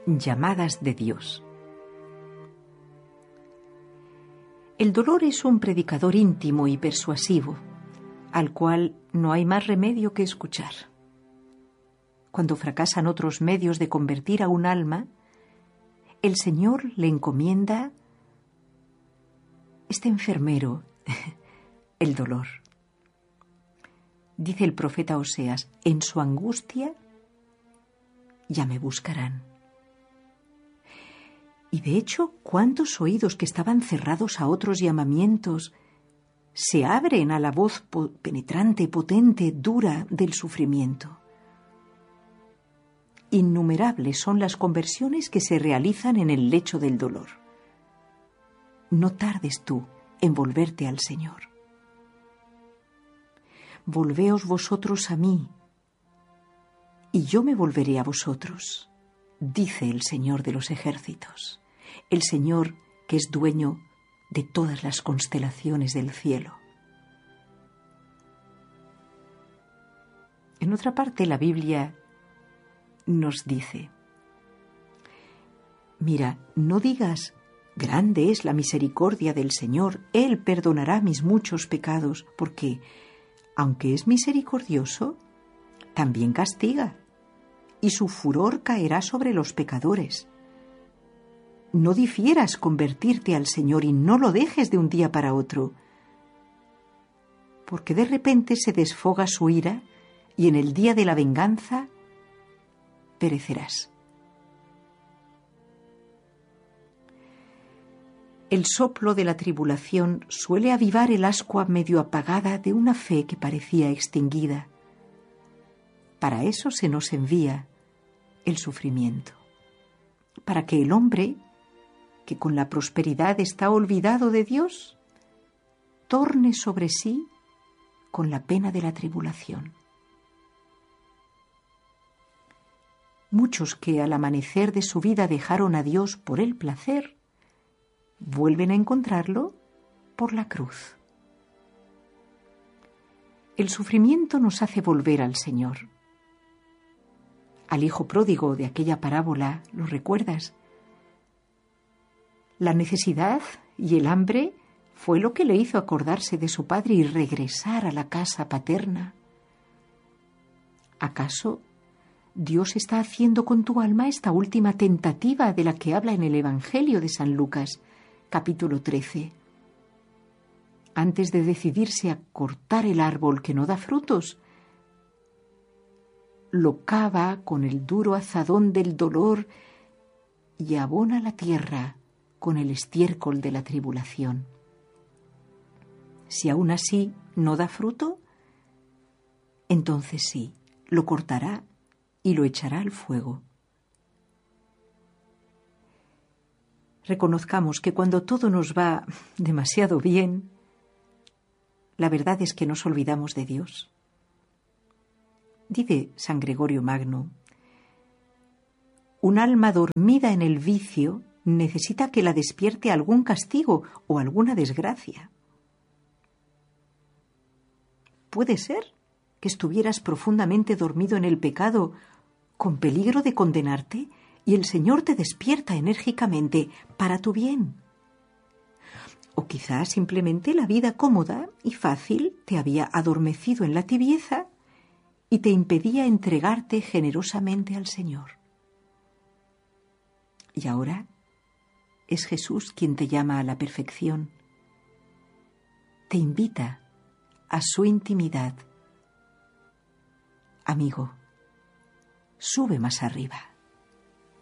Llamadas de Dios. El dolor es un predicador íntimo y persuasivo, al cual no hay más remedio que escuchar. Cuando fracasan otros medios de convertir a un alma, el Señor le encomienda este enfermero, el dolor. Dice el profeta Oseas: en su angustia ya me buscarán. Y de hecho, ¿cuántos oídos que estaban cerrados a otros llamamientos se abren a la voz penetrante, potente, dura del sufrimiento? Innumerables son las conversiones que se realizan en el lecho del dolor. No tardes tú en volverte al Señor. Volveos vosotros a mí, y yo me volveré a vosotros, dice el Señor de los ejércitos, el Señor que es dueño de todas las constelaciones del cielo. En otra parte la Biblia nos dice: mira, no digas, grande es la misericordia del Señor, Él perdonará mis muchos pecados, porque, aunque es misericordioso, también castiga, y su furor caerá sobre los pecadores. No difieras convertirte al Señor y no lo dejes de un día para otro, porque de repente se desfoga su ira y en el día de la venganza perecerás. El soplo de la tribulación suele avivar el ascua medio apagada de una fe que parecía extinguida. Para eso se nos envía el sufrimiento, para que el hombre, que con la prosperidad está olvidado de Dios, torne sobre sí con la pena de la tribulación. Muchos que al amanecer de su vida dejaron a Dios por el placer, vuelven a encontrarlo por la cruz. El sufrimiento nos hace volver al Señor. Al hijo pródigo de aquella parábola, ¿lo recuerdas? La necesidad y el hambre fue lo que le hizo acordarse de su padre y regresar a la casa paterna. ¿Acaso Dios está haciendo con tu alma esta última tentativa de la que habla en el Evangelio de San Lucas, capítulo 13? Antes de decidirse a cortar el árbol que no da frutos, lo cava con el duro azadón del dolor y abona la tierra con el estiércol de la tribulación. Si aún así no da fruto, entonces sí, lo cortará y lo echará al fuego. Reconozcamos que cuando todo nos va demasiado bien, la verdad es que nos olvidamos de Dios. Dice San Gregorio Magno: un alma dormida en el vicio necesita que la despierte algún castigo o alguna desgracia. ¿Puede ser que estuvieras profundamente dormido en el pecado, con peligro de condenarte, y el Señor te despierta enérgicamente para tu bien? O quizás simplemente la vida cómoda y fácil te había adormecido en la tibieza y te impedía entregarte generosamente al Señor. Y ahora es Jesús quien te llama a la perfección. Te invita a su intimidad. Amigo, sube más arriba.